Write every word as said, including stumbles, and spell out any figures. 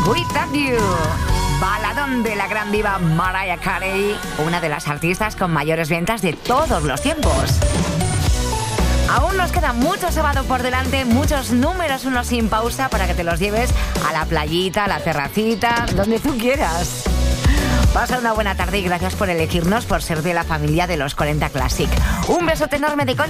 Without You. Baladón de la gran diva Mariah Carey, una de las artistas con mayores ventas de todos los tiempos. Aún nos queda mucho sábado por delante, muchos números uno sin pausa para que te los lleves a la playita, a la terracita, donde tú quieras. Pasa una buena tarde y gracias por elegirnos, por ser de la familia de los cuarenta Classic. Un besote enorme de Concha.